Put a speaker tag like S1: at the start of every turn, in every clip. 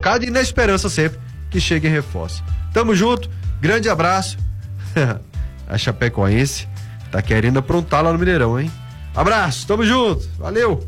S1: desfalcado e na esperança sempre que chegue reforço. Tamo junto, grande abraço. A Chapecoense tá querendo aprontar lá no Mineirão, hein? Abraço, tamo junto, valeu!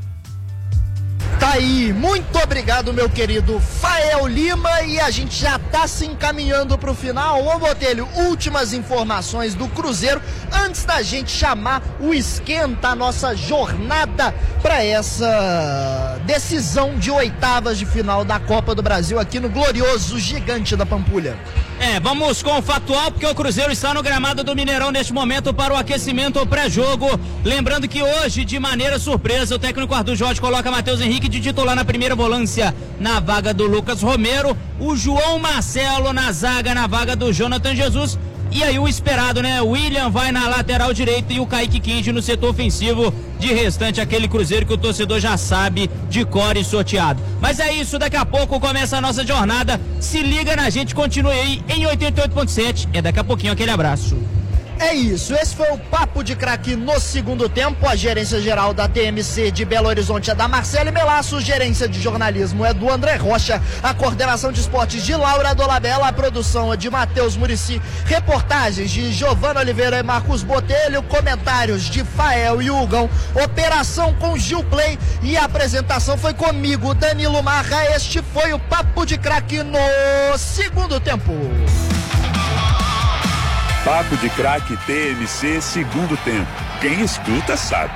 S2: Tá aí, muito obrigado, meu querido Fael Lima, e a gente já tá se encaminhando pro final. Ô Botelho, últimas informações do Cruzeiro antes da gente chamar o esquenta, a nossa jornada para essa decisão de oitavas de final da Copa do Brasil aqui no glorioso Gigante da Pampulha.
S3: Vamos com o factual, porque o Cruzeiro está no gramado do Mineirão neste momento para o aquecimento pré-jogo. Lembrando que hoje, de maneira surpresa, o técnico Arthur Jorge coloca Matheus Henrique de titular na primeira volância na vaga do Lucas Romero, o João Marcelo na zaga na vaga do Jonathan Jesus. E aí o esperado, né? O William vai na lateral direita e o Kaique Kinge no setor ofensivo. De restante, aquele Cruzeiro que o torcedor já sabe de cor e sorteado. Mas é isso, daqui a pouco começa a nossa jornada. Se liga na gente, continue aí em 88.7. Daqui a pouquinho aquele abraço.
S2: É isso, esse foi o Papo de Craque no segundo tempo. A gerência geral da TMC de Belo Horizonte é da Marcele Melasso, gerência de jornalismo é do André Rocha, a coordenação de esportes de Laura Dolabella, a produção é de Matheus Murici, reportagens de Giovana Oliveira e Marcos Botelho, comentários de Fael e Hugão, operação com Gil Play e a apresentação foi comigo, Danilo Marra. Este foi o Papo de Craque no segundo tempo.
S4: Papo de Craque TMC segundo tempo. Quem escuta sabe.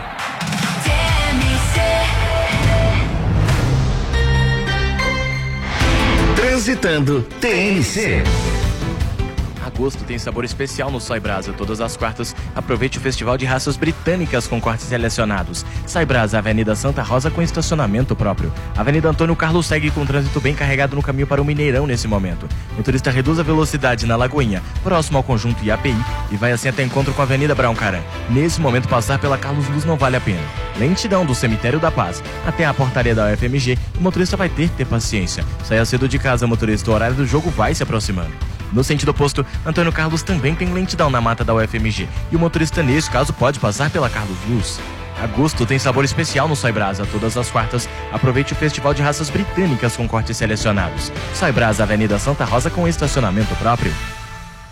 S5: Transitando TMC.
S6: Agosto tem sabor especial no Sai Brasa. Todas as quartas, aproveite o Festival de Raças Britânicas com cortes selecionados. Sai Brasa, Avenida Santa Rosa com estacionamento próprio. Avenida Antônio Carlos segue com trânsito bem carregado no caminho para o Mineirão nesse momento. Motorista reduz a velocidade na Lagoinha, próximo ao conjunto IAPI, e vai assim até encontro com a Avenida Brown Caran. Nesse momento, passar pela Carlos Luz não vale a pena. Lentidão do Cemitério da Paz até a portaria da UFMG, o motorista vai ter que ter paciência. Saia cedo de casa, motorista, o horário do jogo vai se aproximando. No sentido oposto, Antônio Carlos também tem lentidão na mata da UFMG, e o motorista nesse caso pode passar pela Carlos Luz. Agosto tem sabor especial no Sai Brasa. Todas as quartas, aproveite o Festival de Raças Britânicas com cortes selecionados. Sai Brasa, Avenida Santa Rosa com estacionamento próprio.